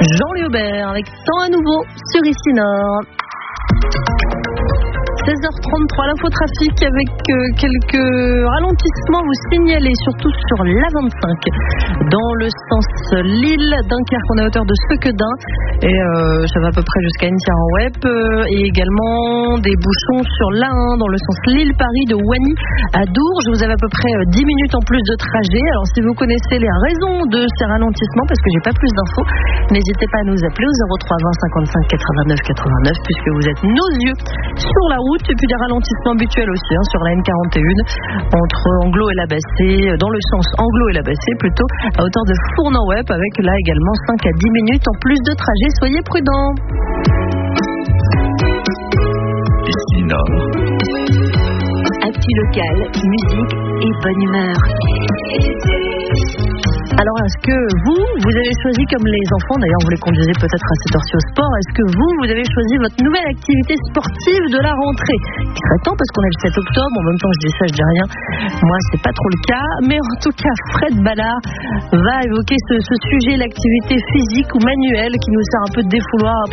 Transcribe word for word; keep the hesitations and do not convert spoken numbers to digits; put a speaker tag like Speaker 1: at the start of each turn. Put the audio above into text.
Speaker 1: Jean Léaubert avec Temps à nouveau sur Ici Nord. seize heures trente-trois, l'infotrafic avec euh, quelques ralentissements vous signalez, surtout sur l'A vingt-cinq dans le sens Lille-Dunkerque, on est à hauteur de Sequedin et euh, ça va à peu près jusqu'à Entière-en-Web euh, et également des bouchons sur l'A un dans le sens Lille-Paris de Wany à Dourges. Vous avez à peu près euh, dix minutes en plus de trajet. Alors si vous connaissez les raisons de ces ralentissements, parce que j'ai pas plus d'infos, n'hésitez pas à nous appeler au zéro trois vingt cinquante-cinq quatre-vingt-neuf quatre-vingt-neuf puisque vous êtes nos yeux sur la route. Et puis des ralentissements habituels aussi hein, sur la N quarante et un entre Anglo et la Bassée, dans le sens Anglo et la Bassée plutôt, à hauteur de Fournan-Web avec là également cinq à dix minutes en plus de trajet. Soyez prudents.
Speaker 2: Ici Nord.
Speaker 3: Actu local, musique et bonne humeur.
Speaker 1: Alors, est-ce que vous, vous avez choisi comme les enfants, d'ailleurs vous les conduisez peut-être à cette heure-ci au sport, est-ce que vous, vous avez choisi votre nouvelle activité sportive de la rentrée? Il serait temps parce qu'on est le sept octobre, en même temps je dis ça, je dis rien, moi c'est pas trop le cas, mais en tout cas Fred Ballard va évoquer ce, ce sujet, l'activité physique ou manuelle qui nous sert un peu de défouloir après